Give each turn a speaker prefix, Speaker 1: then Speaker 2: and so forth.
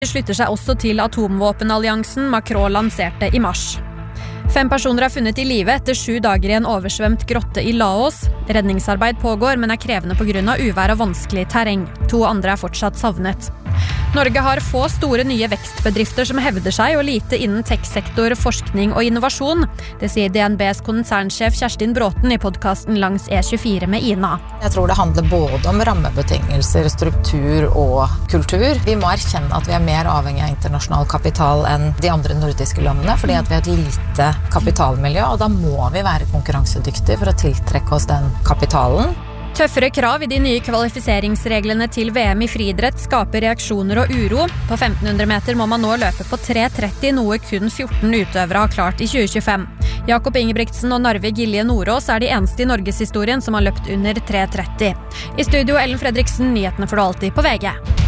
Speaker 1: Slutter seg også til atomvåpenalliansen Macron lanserte i mars. 5 personer er funnet i live etter 7 dager i en oversvømt grotte i Laos. Redningsarbeid pågår, men er krevende på grunn av uvær og vanskelig terreng. 2 andre er fortsatt savnet. Norge har få store nye vekstbedrifter som hevder seg, og lite innen tech-sektor, forskning og innovasjon. Det sier DNBs konsernsjef Kjerstin Bråten i podcasten Langs E24 med Ina.
Speaker 2: Jeg tror det handler både om rammebetingelser, struktur og kultur. Vi må erkjenne at vi er mer avhengig av internasjonal kapital enn de andre nordiske landene, fordi at vi er et lite kapitalmiljø, og da må vi være konkurransedyktige for å tiltrekke oss den kapitalen.
Speaker 1: Tøffere krav i de nye kvalifiseringsreglene til VM i friidrett skaper reaksjoner og uro. På 1500 meter må man nå løpe på 3.30, noe kun 14 utøvere har klart i 2025. Jakob Ingebrigtsen og Narve Gilje Nordås er de eneste i Norgeshistorien som har løpt under 3.30. I studio Ellen Fredriksen, nyhetene får du alltid på VG.